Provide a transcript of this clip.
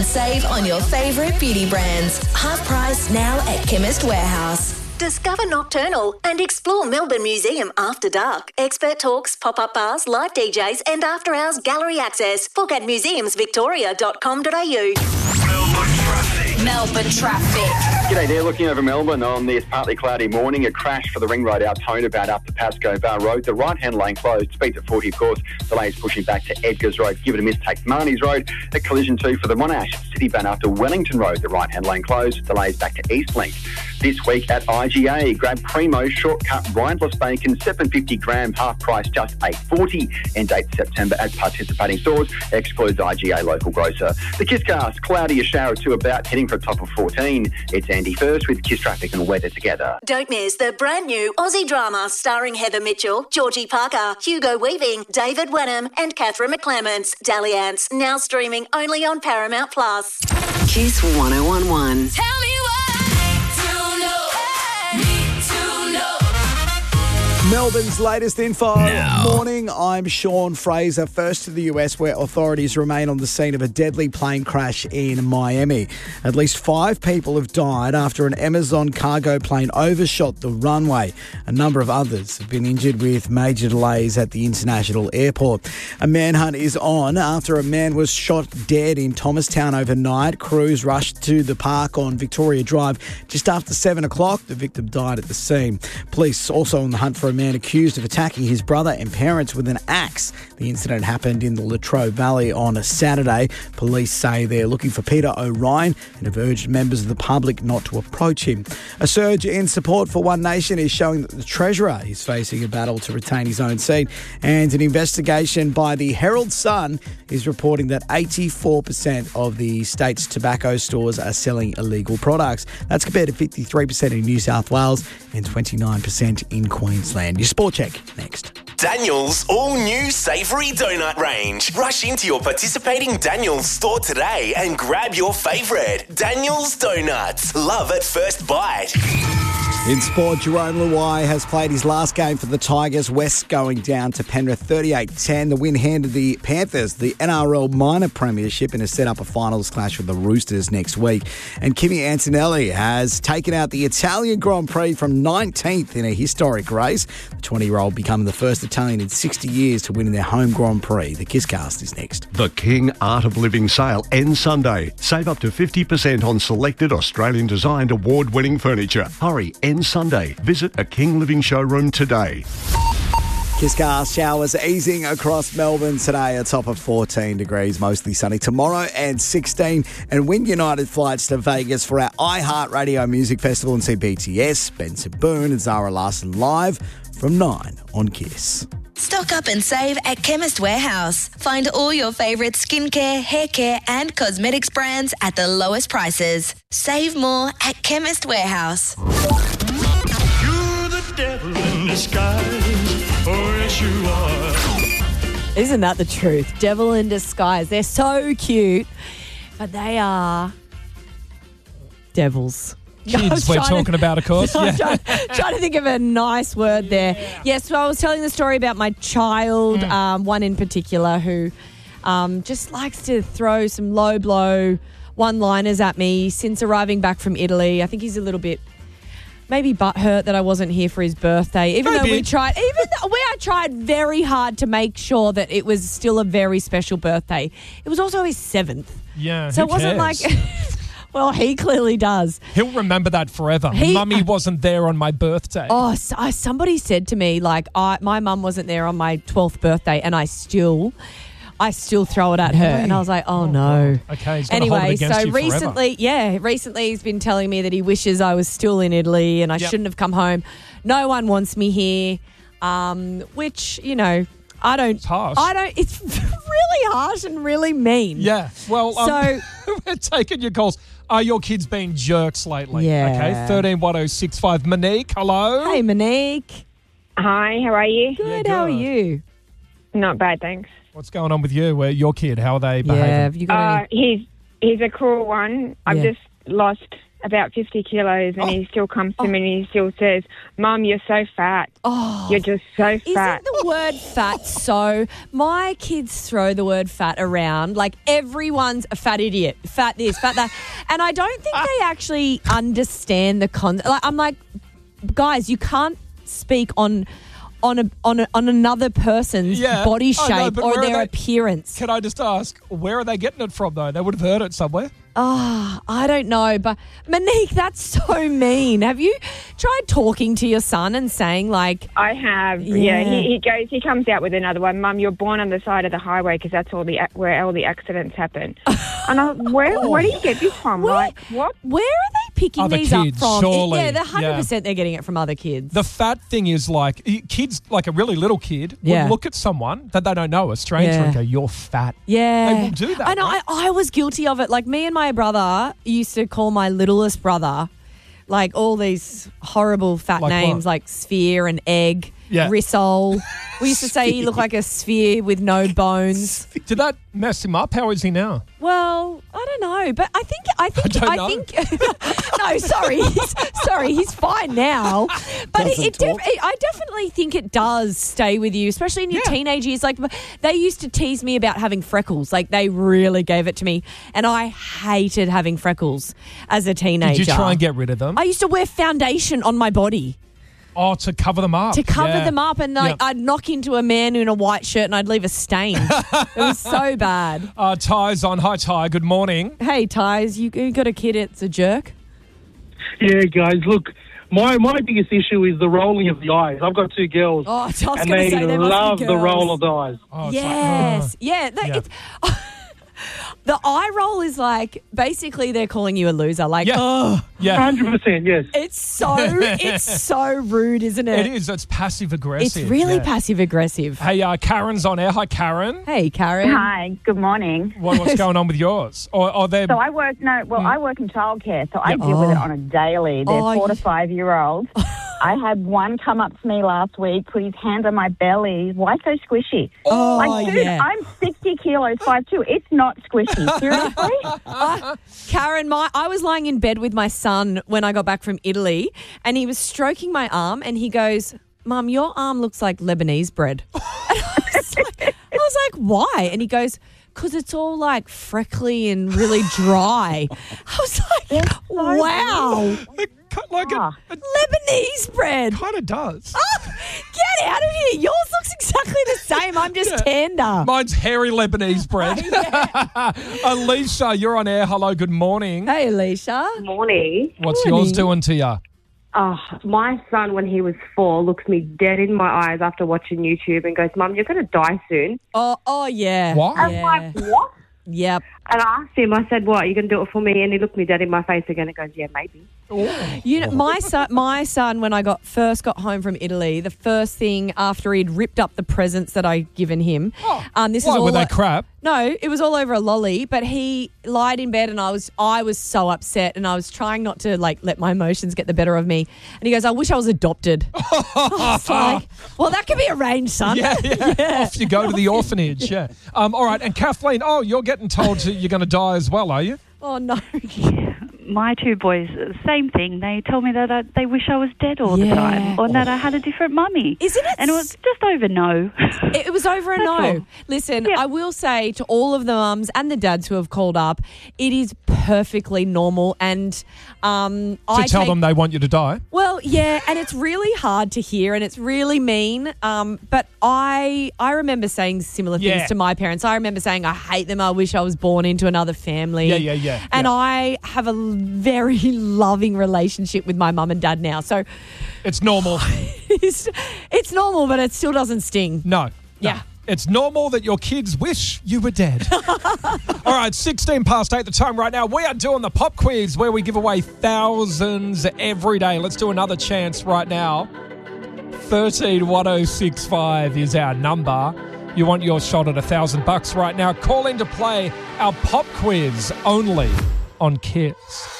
Save on your favourite beauty brands. Half price now at Chemist Warehouse. Discover Nocturnal and explore Melbourne Museum after dark. Expert talks, pop-up bars, live DJs and after-hours gallery access. Book at museumsvictoria.com.au. Melbourne traffic. G'day there, looking over Melbourne on this partly cloudy morning. A crash for the Ring Road out Toneabout up to Pascoe Bar Road. The right-hand lane closed, speeds at 40 of course. Delays pushing back to Edgars Road. Give it a miss, takes Marnie's Road. A collision too for the Monash City Ban after Wellington Road. The right-hand lane closed, delays back to Eastlink. This week at IGA, grab Primo shortcut rindless bacon, 750 gram, half price just $8.40. End date September at participating stores, excludes IGA local grocer. The Kisscast, cloudy, a shower or two about, heading for a top of 14. It's Andy first with Kiss Traffic and weather together. Don't miss the brand new Aussie drama starring Heather Mitchell, Georgie Parker, Hugo Weaving, David Wenham and Catherine McClements. Dalliance, now streaming only on Paramount Plus. Kiss 1011. Tell me what need to know. Melbourne's latest info. Morning, I'm Sean Fraser. First to the US, where authorities remain on the scene of a deadly plane crash in Miami. At least 5 people have died after an Amazon cargo plane overshot the runway. A number of others have been injured with major delays at the international airport. A manhunt is on after a man was shot dead in Thomastown overnight. Crews rushed to the park on Victoria Drive just after 7 o'clock. The victim died at the scene. Police also on the hunt for a man accused of attacking his brother and parents with an axe. The incident happened in the Latrobe Valley on a Saturday. Police say they're looking for Peter O'Ryan and have urged members of the public not to approach him. A surge in support for One Nation is showing that the Treasurer is facing a battle to retain his own seat, and an investigation by the Herald Sun is reporting that 84% of the state's tobacco stores are selling illegal products. That's compared to 53% in New South Wales and 29% in Queensland. Your sport check next. Daniel's all-new savoury donut range. Rush into your participating Daniel's store today and grab your favourite. Daniel's Donuts. Love at first bite. In sport, Jerome Luai has played his last game for the Tigers. West going down to Penrith 38-10. The win handed the Panthers the NRL minor premiership and has set up a finals clash with the Roosters next week. And Kimi Antonelli has taken out the Italian Grand Prix from 19th in a historic race. The 20-year-old becoming the first Italian in 60 years to win in their home Grand Prix. The Kisscast is next. The King Art of Living sale ends Sunday. Save up to 50% on selected Australian-designed award-winning furniture. Hurry, ends Sunday. Visit a King Living showroom today. Kisscast showers easing across Melbourne today, a top of 14 degrees, mostly sunny. Tomorrow and 16. And win United flights to Vegas for our iHeartRadio Music Festival and see BTS, Spencer Boone and Zara Larsson live from 9 on Kiss. Stock up and save at Chemist Warehouse. Find all your favourite skincare, hair care and cosmetics brands at the lowest prices. Save more at Chemist Warehouse. You're the devil in disguise, oh yes you are. Isn't that the truth? Devil in disguise. They're so cute, but they are devils. Kids we're talking about, of course. Trying to think of a nice word there. Yes, so I was telling the story about my child, one in particular who just likes to throw some low blow one-liners at me since arriving back from Italy. I think he's a little bit maybe butthurt that I wasn't here for his birthday. Even though I tried very hard to make sure that it was still a very special birthday. It was also his 7th. Yeah, so it wasn't like... Well, he clearly does. He'll remember that forever. Mummy wasn't there on my birthday. Oh, somebody said to me, like, my mum wasn't there on my 12th birthday, and I still throw it at her. And I was like, oh no. Okay, he's going to hold it against you forever. Recently he's been telling me that he wishes I was still in Italy and I shouldn't have come home. No one wants me here, which, you know, I don't. It's harsh. It's really harsh and really mean. Yeah. Well, so we're taking your calls. Are your kids being jerks lately? Yeah. Okay. 131065. Monique, hello. Hey, Monique. Hi. How are you? Good. How are you? Not bad, thanks. What's going on with you? Your kid? How are they behaving? Yeah. Have you got any? He's a cruel one. I've just lost about 50 kilos, and he still comes to me and he still says, Mum, you're so fat. Oh. You're just so fat. Isn't the word fat so... My kids throw the word fat around like everyone's a fat idiot, fat this, fat that. And I don't think they actually understand the concept. Like, I'm like, guys, you can't speak on another person's body shape or their appearance. Can I just ask, where are they getting it from, though? They would have heard it somewhere. I don't know, but Monique, that's so mean. Have you tried talking to your son and saying like... I have, yeah. He comes out with another one. Mum, you're born on the side of the highway because that's where all the accidents happen. And where do you get this from? Like, what? Where are they picking Other these kids, up from? surely. Yeah, they're 100% they're getting it from other kids. The fat thing is like, kids, like a really little kid, would look at someone that they don't know, a stranger, and go, you're fat. Yeah. They will do that. I know, right? I was guilty of it. Like me and my brother used to call my littlest brother like all these horrible fat Like names what? like Sphere and Egg, Yeah. Rissole. We used to say he looked like a sphere with no bones. Did that mess him up? How is he now? Well, I don't know, but I think I no, sorry, he's fine now. But I definitely think it does stay with you, especially in your teenage years. Like they used to tease me about having freckles. Like they really gave it to me, and I hated having freckles as a teenager. Did you try and get rid of them? I used to wear foundation on my body. Oh, to cover them up. To cover them up, and I'd knock into a man in a white shirt and I'd leave a stain. It was so bad. Ty's on. Hi, Ty. Good morning. Hey, Ty's, you got a kid, it's a jerk? Yeah, guys, look, my biggest issue is the rolling of the eyes. I've got two girls, Oh, I was and gonna they say they must be love the girls. roll of the eyes. Oh, it's Yes. like, It's, the eye roll is like, basically they're calling you a loser. Like, Yeah. oh. Yeah. 100%, yes. It's so rude, isn't it? It is. It's passive aggressive. It's really passive aggressive. Hey, Karen's on air. Hi, Karen. Hey, Karen. Hi, good morning. What's going on with yours? Or they're... So I work in childcare, so I deal with it on a daily. They're 4 to 5 year olds. I had one come up to me last week, put his hand on my belly. Why so squishy? Oh, like, dude, yeah. I'm 60 kilos, 5'2". It's not squishy. Seriously? Karen, I was lying in bed with my son when I got back from Italy, and he was stroking my arm, and he goes, Mum, your arm looks like Lebanese bread. And I was like, why? And he goes, because it's all like freckly and really dry. I was like, wow. Like Lebanese bread. Kind of does. Oh, get out of here. Yours looks exactly the same. I'm just tender. Mine's hairy Lebanese bread. Alicia, you're on air. Hello, good morning. Hey, Alicia. Morning. What's yours doing to you? My son, when he was 4, looks me dead in my eyes after watching YouTube and goes, Mum, you're going to die soon. Oh, yeah. What? I'm Yeah. like, what? Yep. And I asked him, I said, what, are you going to do it for me? And he looked me dead in my face again and goes, yeah, maybe. You know, my son, when I first got home from Italy, the first thing after he'd ripped up the presents that I'd given him, this Why, is all were they crap? No, it was all over a lolly, but he lied in bed and I was so upset and I was trying not to let my emotions get the better of me. And he goes, I wish I was adopted. I was like, well, that could be arranged, son. Yeah. Off you go to the orphanage. Yeah. All right. And Kathleen, you're getting told you're going to die as well, are you? Oh, no. My two boys, same thing. They told me that they wish I was dead all the time, or that I had a different mummy. Isn't it? And it was just over no. It was over a no. all. Listen, I will say to all of the mums and the dads who have called up, it is perfectly normal. And To tell them they want you to die? Well, yeah, and it's really hard to hear and it's really mean. But I remember saying similar things to my parents. I remember saying, I hate them. I wish I was born into another family. Yeah. And I have a very loving relationship with my mum and dad now. So it's normal. it's normal, but it still doesn't sting. No. Yeah. It's normal that your kids wish you were dead. All right, 16 past 8 the time right now. We are doing the pop quiz where we give away thousands every day. Let's do another chance right now. 131065 is our number. You want your shot at $1,000 right now. Call in to play our pop quiz only on Kiss.